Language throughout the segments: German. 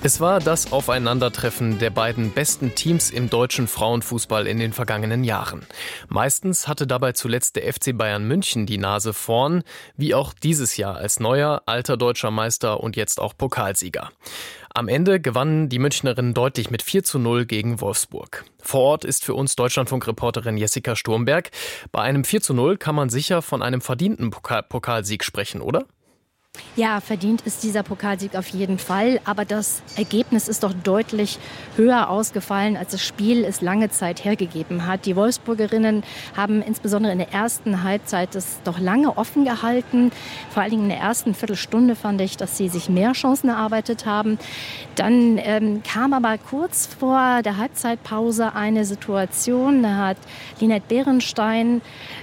Es war das Aufeinandertreffen der beiden besten Teams im deutschen Frauenfußball in den vergangenen Jahren. Meistens hatte dabei zuletzt der FC Bayern München die Nase vorn, wie auch dieses Jahr als neuer, alter deutscher Meister und jetzt auch Pokalsieger. Am Ende gewannen die Münchnerinnen deutlich mit 4:0 gegen Wolfsburg. Vor Ort ist für uns Deutschlandfunk-Reporterin Jessica Sturmberg. Bei einem 4:0 kann man sicher von einem verdienten Pokalsieg sprechen, oder? Ja, verdient ist dieser Pokalsieg auf jeden Fall, aber das Ergebnis ist doch deutlich höher ausgefallen, als das Spiel es lange Zeit hergegeben hat. Die Wolfsburgerinnen haben insbesondere in der ersten Halbzeit es doch lange offen gehalten. Vor allen Dingen in der ersten Viertelstunde fand ich, dass sie sich mehr Chancen erarbeitet haben. Dann kam aber kurz vor der Halbzeitpause eine Situation, da hat Linette Beerenstein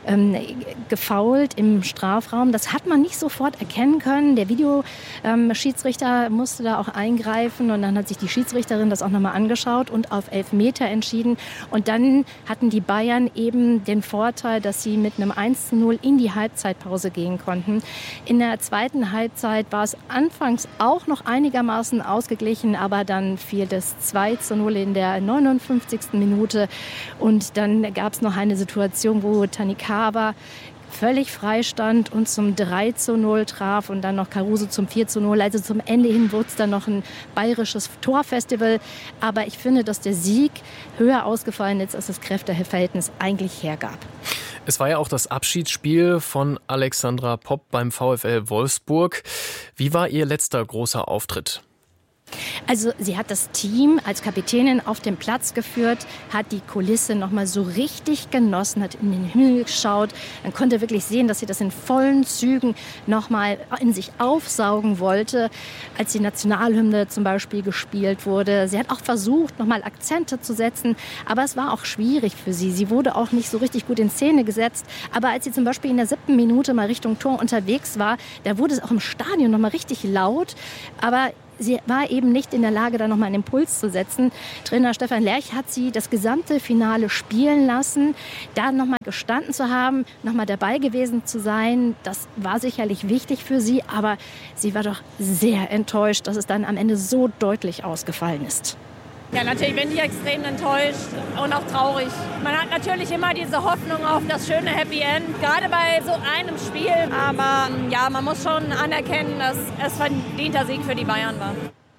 gefoult im Strafraum. Das hat man nicht sofort erkennen können. Der Videoschiedsrichter musste da auch eingreifen und dann hat sich die Schiedsrichterin das auch nochmal angeschaut und auf Elfmeter entschieden. Und dann hatten die Bayern eben den Vorteil, dass sie mit einem 1:0 in die Halbzeitpause gehen konnten. In der zweiten Halbzeit war es anfangs auch noch einigermaßen ausgeglichen, aber dann fiel das 2:0 in der 59. Minute. Und dann gab es noch eine Situation, wo Tanikawa völlig frei stand und zum 3:0 traf und dann noch Caruso zum 4:0. Also zum Ende hin wurde es dann noch ein bayerisches Torfestival. Aber ich finde, dass der Sieg höher ausgefallen ist, als das Kräfteverhältnis eigentlich hergab. Es war ja auch das Abschiedsspiel von Alexandra Popp beim VfL Wolfsburg. Wie war ihr letzter großer Auftritt? Also sie hat das Team als Kapitänin auf den Platz geführt, hat die Kulisse noch mal so richtig genossen, hat in den Himmel geschaut. Man konnte wirklich sehen, dass sie das in vollen Zügen noch mal in sich aufsaugen wollte, als die Nationalhymne zum Beispiel gespielt wurde. Sie hat auch versucht, noch mal Akzente zu setzen, aber es war auch schwierig für sie. Sie wurde auch nicht so richtig gut in Szene gesetzt. Aber als sie zum Beispiel in der 7. Minute mal Richtung Tor unterwegs war, da wurde es auch im Stadion noch mal richtig laut. Aber sie war eben nicht in der Lage, da nochmal einen Impuls zu setzen. Trainer Stefan Lerch hat sie das gesamte Finale spielen lassen. Da nochmal gestanden zu haben, nochmal dabei gewesen zu sein, das war sicherlich wichtig für sie. Aber sie war doch sehr enttäuscht, dass es dann am Ende so deutlich ausgefallen ist. Ja, natürlich bin ich extrem enttäuscht und auch traurig. Man hat natürlich immer diese Hoffnung auf das schöne Happy End, gerade bei so einem Spiel. Aber ja, man muss schon anerkennen, dass es verdienter Sieg für die Bayern war.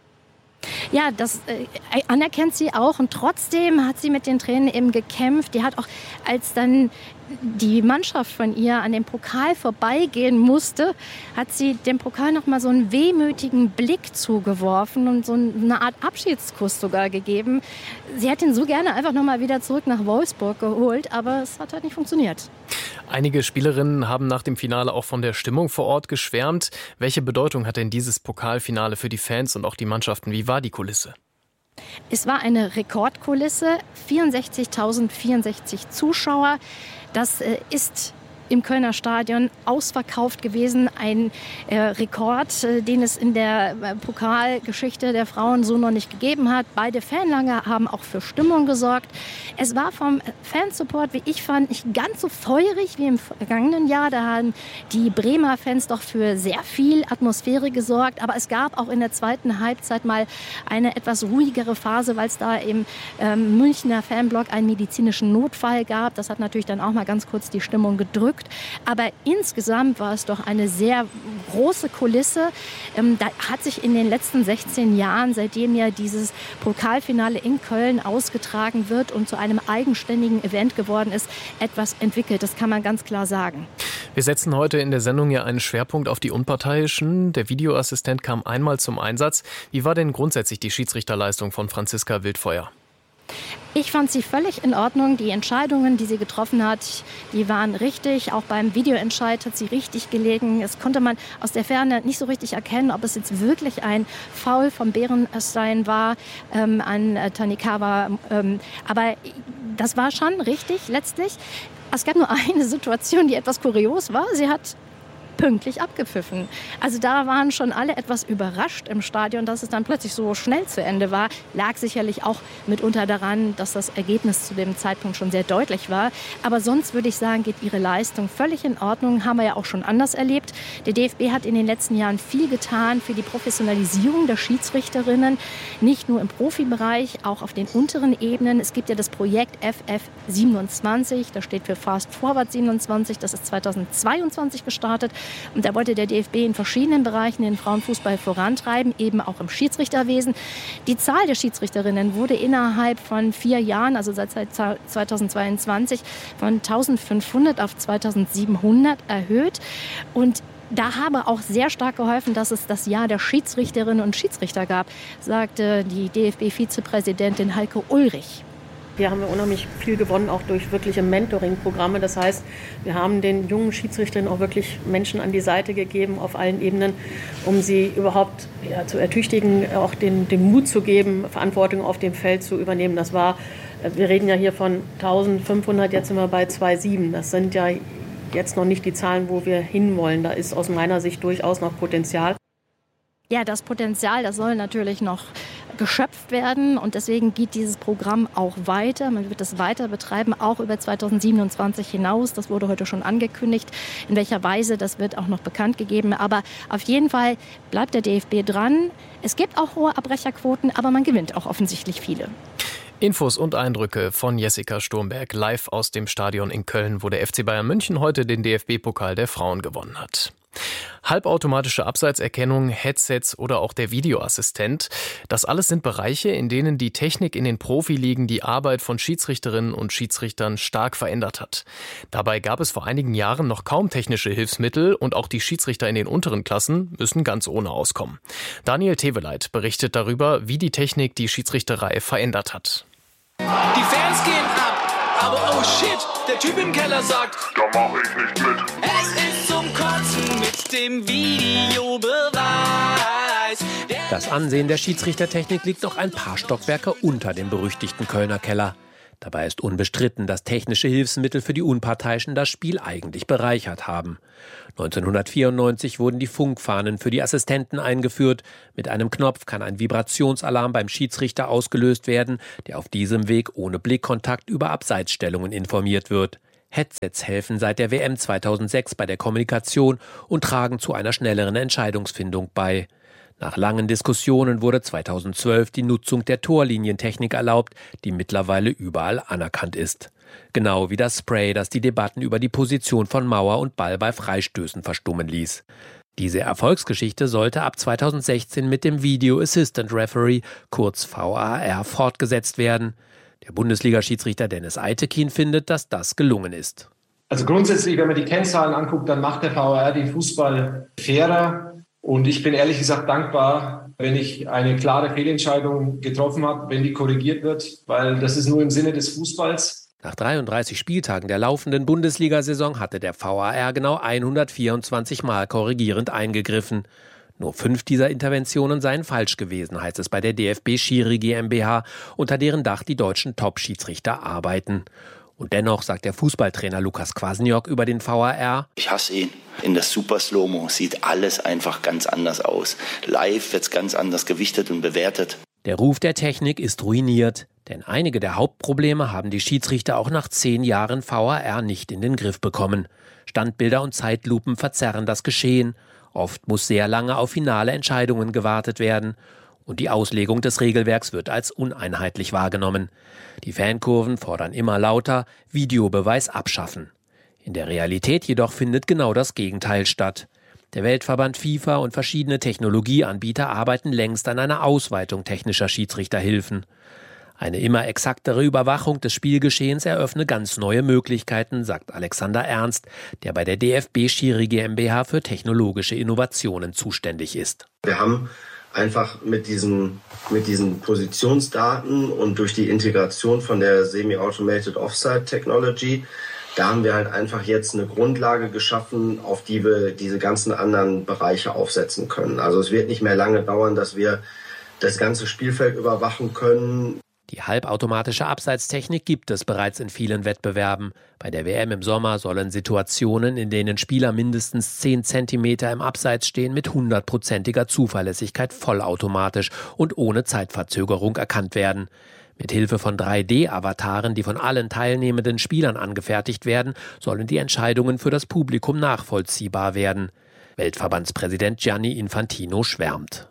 Ja, das anerkennt sie auch und trotzdem hat sie mit den Tränen eben gekämpft. Die hat auch, als dann die Mannschaft von ihr an dem Pokal vorbeigehen musste, hat sie dem Pokal noch mal so einen wehmütigen Blick zugeworfen und so eine Art Abschiedskuss sogar gegeben. Sie hätte ihn so gerne einfach noch mal wieder zurück nach Wolfsburg geholt, aber es hat halt nicht funktioniert. Einige Spielerinnen haben nach dem Finale auch von der Stimmung vor Ort geschwärmt. Welche Bedeutung hat denn dieses Pokalfinale für die Fans und auch die Mannschaften? Wie war die Kulisse? Es war eine Rekordkulisse, 64.064 Zuschauer. Das ist im Kölner Stadion ausverkauft gewesen. Ein Rekord, den es in der Pokalgeschichte der Frauen so noch nicht gegeben hat. Beide Fanlager haben auch für Stimmung gesorgt. Es war vom Fansupport, wie ich fand, nicht ganz so feurig wie im vergangenen Jahr. Da haben die Bremer Fans doch für sehr viel Atmosphäre gesorgt. Aber es gab auch in der zweiten Halbzeit mal eine etwas ruhigere Phase, weil es da im Münchner Fanblock einen medizinischen Notfall gab. Das hat natürlich dann auch mal ganz kurz die Stimmung gedrückt. Aber insgesamt war es doch eine sehr große Kulisse. Da hat sich in den letzten 16 Jahren, seitdem ja dieses Pokalfinale in Köln ausgetragen wird und zu einem eigenständigen Event geworden ist, etwas entwickelt. Das kann man ganz klar sagen. Wir setzen heute in der Sendung ja einen Schwerpunkt auf die Unparteiischen. Der Videoassistent kam einmal zum Einsatz. Wie war denn grundsätzlich die Schiedsrichterleistung von Franziska Wildfeuer? Ich fand sie völlig in Ordnung. Die Entscheidungen, die sie getroffen hat, die waren richtig. Auch beim Videoentscheid hat sie richtig gelegen. Es konnte man aus der Ferne nicht so richtig erkennen, ob es jetzt wirklich ein Foul von Beerenstein war an Tanikawa. Aber das war schon richtig letztlich. Es gab nur eine Situation, die etwas kurios war. Sie hat pünktlich abgepfiffen. Also da waren schon alle etwas überrascht im Stadion, dass es dann plötzlich so schnell zu Ende war. Lag sicherlich auch mitunter daran, dass das Ergebnis zu dem Zeitpunkt schon sehr deutlich war. Aber sonst würde ich sagen, geht ihre Leistung völlig in Ordnung. Haben wir ja auch schon anders erlebt. Der DFB hat in den letzten Jahren viel getan für die Professionalisierung der Schiedsrichterinnen. Nicht nur im Profibereich, auch auf den unteren Ebenen. Es gibt ja das Projekt FF27. Das steht für Fast Forward 27. Das ist 2022 gestartet. Und da wollte der DFB in verschiedenen Bereichen den Frauenfußball vorantreiben, eben auch im Schiedsrichterwesen. Die Zahl der Schiedsrichterinnen wurde innerhalb von 4 Jahren, also seit 2022, von 1500 auf 2700 erhöht. Und da habe auch sehr stark geholfen, dass es das Jahr der Schiedsrichterinnen und Schiedsrichter gab, sagte die DFB-Vizepräsidentin Heike Ulrich. Hier haben wir unheimlich viel gewonnen, auch durch wirkliche Mentoring-Programme. Das heißt, wir haben den jungen Schiedsrichterinnen auch wirklich Menschen an die Seite gegeben auf allen Ebenen, um sie überhaupt zu ertüchtigen, auch den Mut zu geben, Verantwortung auf dem Feld zu übernehmen. Das war, wir reden ja hier von 1500, jetzt sind wir bei 2,7. Das sind ja jetzt noch nicht die Zahlen, wo wir hinwollen. Da ist aus meiner Sicht durchaus noch Potenzial. Ja, das Potenzial, das soll natürlich noch geschöpft werden und deswegen geht dieses Programm auch weiter. Man wird es weiter betreiben, auch über 2027 hinaus. Das wurde heute schon angekündigt. In welcher Weise, das wird auch noch bekannt gegeben. Aber auf jeden Fall bleibt der DFB dran. Es gibt auch hohe Abbrecherquoten, aber man gewinnt auch offensichtlich viele. Infos und Eindrücke von Jessica Sturmberg live aus dem Stadion in Köln, wo der FC Bayern München heute den DFB-Pokal der Frauen gewonnen hat. Halbautomatische Abseitserkennung, Headsets oder auch der Videoassistent. Das alles sind Bereiche, in denen die Technik in den Profiligen die Arbeit von Schiedsrichterinnen und Schiedsrichtern stark verändert hat. Dabei gab es vor einigen Jahren noch kaum technische Hilfsmittel und auch die Schiedsrichter in den unteren Klassen müssen ganz ohne auskommen. Daniel Teveleit berichtet darüber, wie die Technik die Schiedsrichterei verändert hat. Die Fans gehen ab, aber oh shit, der Typ im Keller sagt, da mach ich nicht mit. Es ist zum Kotzen mit dem Videobeweis. Das Ansehen der Schiedsrichtertechnik liegt noch ein paar Stockwerke unter dem berüchtigten Kölner Keller. Dabei ist unbestritten, dass technische Hilfsmittel für die Unparteiischen das Spiel eigentlich bereichert haben. 1994 wurden die Funkfahnen für die Assistenten eingeführt. Mit einem Knopf kann ein Vibrationsalarm beim Schiedsrichter ausgelöst werden, der auf diesem Weg ohne Blickkontakt über Abseitsstellungen informiert wird. Headsets helfen seit der WM 2006 bei der Kommunikation und tragen zu einer schnelleren Entscheidungsfindung bei. Nach langen Diskussionen wurde 2012 die Nutzung der Torlinientechnik erlaubt, die mittlerweile überall anerkannt ist. Genau wie das Spray, das die Debatten über die Position von Mauer und Ball bei Freistößen verstummen ließ. Diese Erfolgsgeschichte sollte ab 2016 mit dem Video Assistant Referee, kurz VAR, fortgesetzt werden. Der Bundesliga-Schiedsrichter Dennis Eitekin findet, dass das gelungen ist. Also grundsätzlich, wenn man die Kennzahlen anguckt, dann macht der VAR den Fußball fairer. Und ich bin ehrlich gesagt dankbar, wenn ich eine klare Fehlentscheidung getroffen habe, wenn die korrigiert wird, weil das ist nur im Sinne des Fußballs. Nach 33 Spieltagen der laufenden Bundesliga-Saison hatte der VAR genau 124 Mal korrigierend eingegriffen. Nur 5 dieser Interventionen seien falsch gewesen, heißt es bei der DFB Schiri GmbH, unter deren Dach die deutschen Top-Schiedsrichter arbeiten. Und dennoch sagt der Fußballtrainer Lukas Kwasniok über den VAR: Ich hasse ihn. In der Super Slow-Mo sieht alles einfach ganz anders aus. Live wird's ganz anders gewichtet und bewertet. Der Ruf der Technik ist ruiniert, denn einige der Hauptprobleme haben die Schiedsrichter auch nach 10 Jahren VAR nicht in den Griff bekommen. Standbilder und Zeitlupen verzerren das Geschehen. Oft muss sehr lange auf finale Entscheidungen gewartet werden. Und die Auslegung des Regelwerks wird als uneinheitlich wahrgenommen. Die Fankurven fordern immer lauter: Videobeweis abschaffen. In der Realität jedoch findet genau das Gegenteil statt. Der Weltverband FIFA und verschiedene Technologieanbieter arbeiten längst an einer Ausweitung technischer Schiedsrichterhilfen. Eine immer exaktere Überwachung des Spielgeschehens eröffne ganz neue Möglichkeiten, sagt Alexander Ernst, der bei der DFB Schiri GmbH für technologische Innovationen zuständig ist. Wir haben einfach mit diesen Positionsdaten und durch die Integration von der Semi-Automated Offside Technology, da haben wir halt einfach jetzt eine Grundlage geschaffen, auf die wir diese ganzen anderen Bereiche aufsetzen können. Also es wird nicht mehr lange dauern, dass wir das ganze Spielfeld überwachen können. Die halbautomatische Abseitstechnik gibt es bereits in vielen Wettbewerben. Bei der WM im Sommer sollen Situationen, in denen Spieler mindestens 10 Zentimeter im Abseits stehen, mit 100%iger Zuverlässigkeit vollautomatisch und ohne Zeitverzögerung erkannt werden. Mit Hilfe von 3D-Avataren, die von allen teilnehmenden Spielern angefertigt werden, sollen die Entscheidungen für das Publikum nachvollziehbar werden. Weltverbandspräsident Gianni Infantino schwärmt.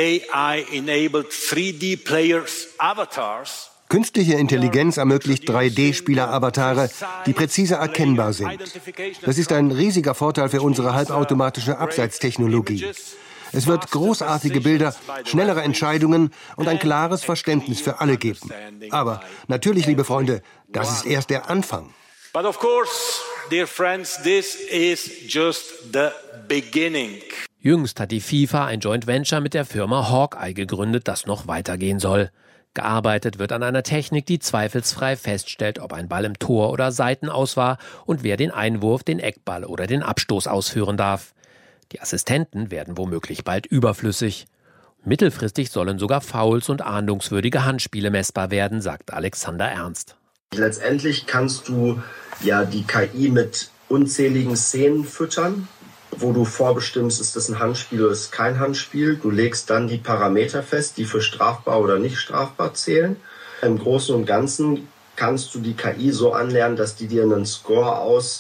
AI-enabled 3D-Players Avatars. Künstliche Intelligenz ermöglicht 3D-Spieler-Avatare, die präzise erkennbar sind. Das ist ein riesiger Vorteil für unsere halbautomatische Abseitstechnologie. Es wird großartige Bilder, schnellere Entscheidungen und ein klares Verständnis für alle geben. Aber natürlich, liebe Freunde, das ist erst der Anfang. But of course, dear friends, this is just the beginning. Jüngst hat die FIFA ein Joint Venture mit der Firma Hawkeye gegründet, das noch weitergehen soll. Gearbeitet wird an einer Technik, die zweifelsfrei feststellt, ob ein Ball im Tor oder Seitenaus war und wer den Einwurf, den Eckball oder den Abstoß ausführen darf. Die Assistenten werden womöglich bald überflüssig. Mittelfristig sollen sogar Fouls und ahndungswürdige Handspiele messbar werden, sagt Alexander Ernst. Letztendlich kannst du ja die KI mit unzähligen Szenen füttern, wo du vorbestimmst, ist das ein Handspiel oder ist es kein Handspiel. Du legst dann die Parameter fest, die für strafbar oder nicht strafbar zählen. Im Großen und Ganzen kannst du die KI so anlernen, dass die dir einen Score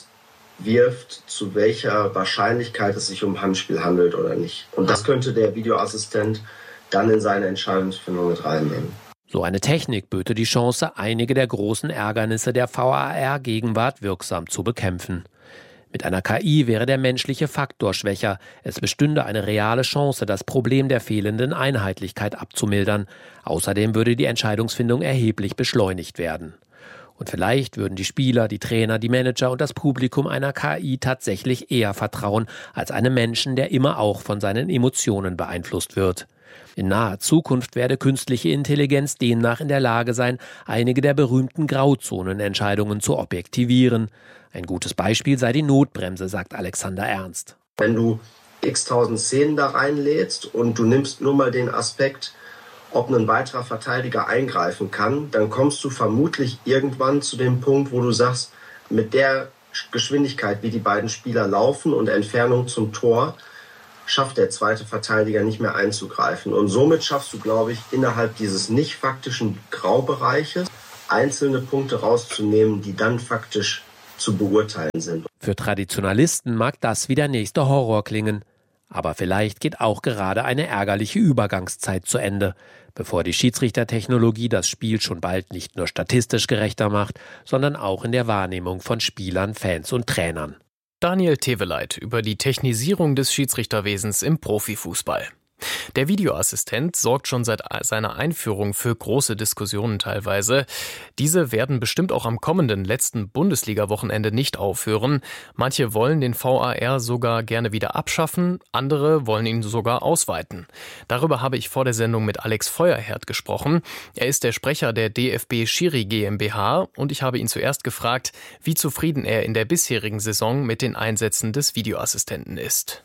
auswirft, zu welcher Wahrscheinlichkeit es sich um Handspiel handelt oder nicht. Und das könnte der Videoassistent dann in seine Entscheidungsfindung mit reinnehmen. So eine Technik böte die Chance, einige der großen Ärgernisse der VAR-Gegenwart wirksam zu bekämpfen. Mit einer KI wäre der menschliche Faktor schwächer. Es bestünde eine reale Chance, das Problem der fehlenden Einheitlichkeit abzumildern. Außerdem würde die Entscheidungsfindung erheblich beschleunigt werden. Und vielleicht würden die Spieler, die Trainer, die Manager und das Publikum einer KI tatsächlich eher vertrauen als einem Menschen, der immer auch von seinen Emotionen beeinflusst wird. In naher Zukunft werde künstliche Intelligenz demnach in der Lage sein, einige der berühmten Grauzonenentscheidungen zu objektivieren. Ein gutes Beispiel sei die Notbremse, sagt Alexander Ernst. Wenn du x-tausend Szenen da reinlädst und du nimmst nur mal den Aspekt, ob ein weiterer Verteidiger eingreifen kann, dann kommst du vermutlich irgendwann zu dem Punkt, wo du sagst, mit der Geschwindigkeit, wie die beiden Spieler laufen und Entfernung zum Tor, schafft der zweite Verteidiger nicht mehr einzugreifen. Und somit schaffst du, glaube ich, innerhalb dieses nicht faktischen Graubereiches einzelne Punkte rauszunehmen, die dann faktisch zu beurteilen sind. Für Traditionalisten mag das wie der nächste Horror klingen. Aber vielleicht geht auch gerade eine ärgerliche Übergangszeit zu Ende, bevor die Schiedsrichtertechnologie das Spiel schon bald nicht nur statistisch gerechter macht, sondern auch in der Wahrnehmung von Spielern, Fans und Trainern. Daniel Teveleit über die Technisierung des Schiedsrichterwesens im Profifußball. Der Videoassistent sorgt schon seit seiner Einführung für große Diskussionen teilweise. Diese werden bestimmt auch am kommenden letzten Bundesliga-Wochenende nicht aufhören. Manche wollen den VAR sogar gerne wieder abschaffen, andere wollen ihn sogar ausweiten. Darüber habe ich vor der Sendung mit Alex Feuerherd gesprochen. Er ist der Sprecher der DFB Schiri GmbH und ich habe ihn zuerst gefragt, wie zufrieden er in der bisherigen Saison mit den Einsätzen des Videoassistenten ist.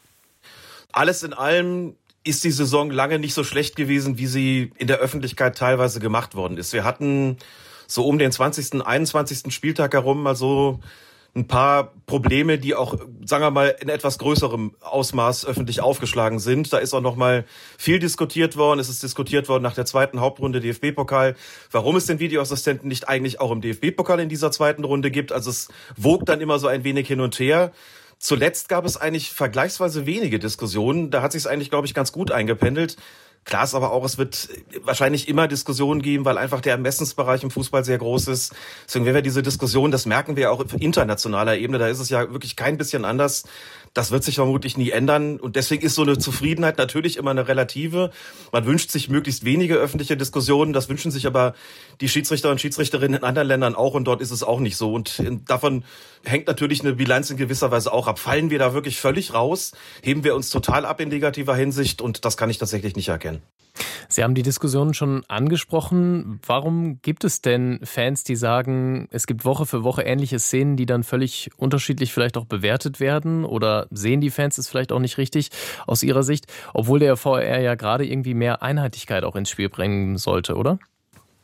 Alles in allem ist die Saison lange nicht so schlecht gewesen, wie sie in der Öffentlichkeit teilweise gemacht worden ist. Wir hatten so um den 20., 21. Spieltag herum mal so ein paar Probleme, die auch, sagen wir mal, in etwas größerem Ausmaß öffentlich aufgeschlagen sind. Da ist auch noch mal viel diskutiert worden. Es ist diskutiert worden nach der zweiten Hauptrunde DFB-Pokal, warum es den Videoassistenten nicht eigentlich auch im DFB-Pokal in dieser zweiten Runde gibt. Also es wog dann immer so ein wenig hin und her. Zuletzt gab es eigentlich vergleichsweise wenige Diskussionen. Da hat sich es eigentlich, glaube ich, ganz gut eingependelt. Klar ist aber auch, es wird wahrscheinlich immer Diskussionen geben, weil einfach der Ermessensbereich im Fußball sehr groß ist. Deswegen werden wir diese Diskussion, das merken wir auch auf internationaler Ebene, da ist es ja wirklich kein bisschen anders. Das wird sich vermutlich nie ändern. Und deswegen ist so eine Zufriedenheit natürlich immer eine relative. Man wünscht sich möglichst wenige öffentliche Diskussionen. Das wünschen sich aber die Schiedsrichter und Schiedsrichterinnen in anderen Ländern auch. Und dort ist es auch nicht so. Und davon hängt natürlich eine Bilanz in gewisser Weise auch ab. Fallen wir da wirklich völlig raus? Heben wir uns total ab in negativer Hinsicht? Und das kann ich tatsächlich nicht erkennen. Sie haben die Diskussion schon angesprochen. Warum gibt es denn Fans, die sagen, es gibt Woche für Woche ähnliche Szenen, die dann völlig unterschiedlich vielleicht auch bewertet werden? Oder sehen die Fans es vielleicht auch nicht richtig aus ihrer Sicht? Obwohl der VAR ja gerade irgendwie mehr Einheitlichkeit auch ins Spiel bringen sollte, oder?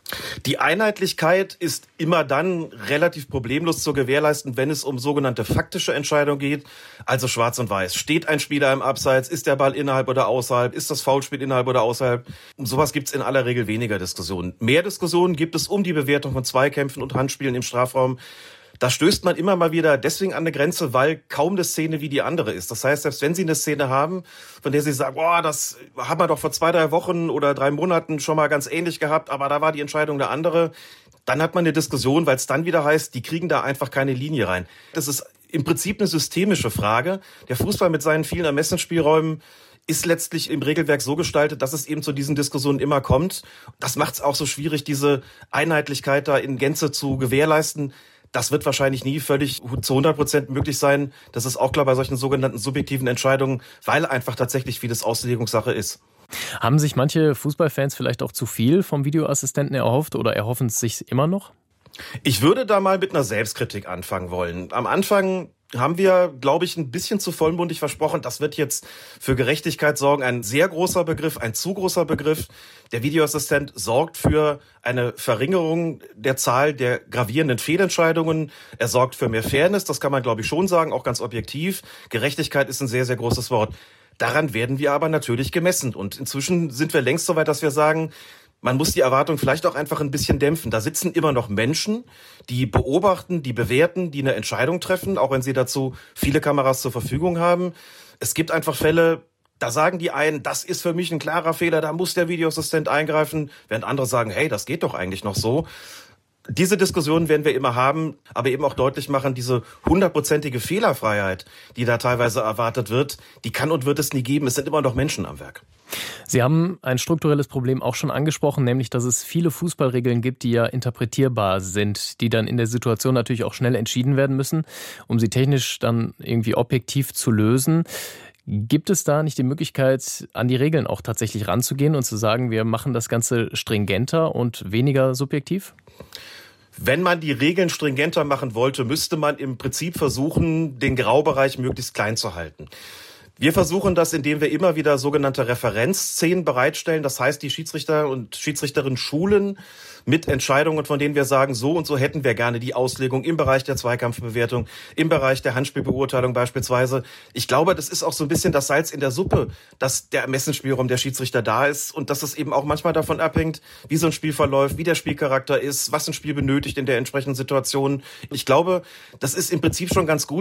Die Einheitlichkeit ist immer dann relativ problemlos zu gewährleisten, wenn es um sogenannte faktische Entscheidungen geht, also schwarz und weiß. Steht ein Spieler im Abseits, ist der Ball innerhalb oder außerhalb, ist das Foulspiel innerhalb oder außerhalb? Um sowas gibt es in aller Regel weniger Diskussionen. Mehr Diskussionen gibt es um die Bewertung von Zweikämpfen und Handspielen im Strafraum. Da stößt man immer mal wieder deswegen an eine Grenze, weil kaum eine Szene wie die andere ist. Das heißt, selbst wenn Sie eine Szene haben, von der Sie sagen, boah, das haben wir doch vor 2-3 Wochen oder 3 Monaten schon mal ganz ähnlich gehabt, aber da war die Entscheidung eine andere, dann hat man eine Diskussion, weil es dann wieder heißt, die kriegen da einfach keine Linie rein. Das ist im Prinzip eine systemische Frage. Der Fußball mit seinen vielen Ermessensspielräumen ist letztlich im Regelwerk so gestaltet, dass es eben zu diesen Diskussionen immer kommt. Das macht es auch so schwierig, diese Einheitlichkeit da in Gänze zu gewährleisten. Das wird wahrscheinlich nie völlig zu 100% möglich sein. Das ist auch klar bei solchen sogenannten subjektiven Entscheidungen, weil einfach tatsächlich vieles Auslegungssache ist. Haben sich manche Fußballfans vielleicht auch zu viel vom Videoassistenten erhofft oder erhoffen es sich immer noch? Ich würde da mal mit einer Selbstkritik anfangen wollen. Am Anfang haben wir, glaube ich, ein bisschen zu vollmundig versprochen, das wird jetzt für Gerechtigkeit sorgen. Ein sehr großer Begriff, ein zu großer Begriff. Der Videoassistent sorgt für eine Verringerung der Zahl der gravierenden Fehlentscheidungen. Er sorgt für mehr Fairness, das kann man, glaube ich, schon sagen, auch ganz objektiv. Gerechtigkeit ist ein sehr, sehr großes Wort. Daran werden wir aber natürlich gemessen. Und inzwischen sind wir längst so weit, dass wir sagen, man muss die Erwartung vielleicht auch einfach ein bisschen dämpfen. Da sitzen immer noch Menschen, die beobachten, die bewerten, die eine Entscheidung treffen, auch wenn sie dazu viele Kameras zur Verfügung haben. Es gibt einfach Fälle, da sagen die einen, das ist für mich ein klarer Fehler, da muss der Videoassistent eingreifen, während andere sagen, hey, das geht doch eigentlich noch so. Diese Diskussionen werden wir immer haben, aber eben auch deutlich machen, diese 100%ige Fehlerfreiheit, die da teilweise erwartet wird, die kann und wird es nie geben. Es sind immer noch Menschen am Werk. Sie haben ein strukturelles Problem auch schon angesprochen, nämlich, dass es viele Fußballregeln gibt, die ja interpretierbar sind, die dann in der Situation natürlich auch schnell entschieden werden müssen, um sie technisch dann irgendwie objektiv zu lösen. Gibt es da nicht die Möglichkeit, an die Regeln auch tatsächlich ranzugehen und zu sagen, wir machen das Ganze stringenter und weniger subjektiv? Wenn man die Regeln stringenter machen wollte, müsste man im Prinzip versuchen, den Graubereich möglichst klein zu halten. Wir versuchen das, indem wir immer wieder sogenannte Referenzszenen bereitstellen. Das heißt, die Schiedsrichter und Schiedsrichterinnen schulen mit Entscheidungen, von denen wir sagen, so und so hätten wir gerne die Auslegung im Bereich der Zweikampfbewertung, im Bereich der Handspielbeurteilung beispielsweise. Ich glaube, das ist auch so ein bisschen das Salz in der Suppe, dass der Ermessensspielraum der Schiedsrichter da ist und dass es eben auch manchmal davon abhängt, wie so ein Spiel verläuft, wie der Spielcharakter ist, was ein Spiel benötigt in der entsprechenden Situation. Ich glaube, das ist im Prinzip schon ganz gut.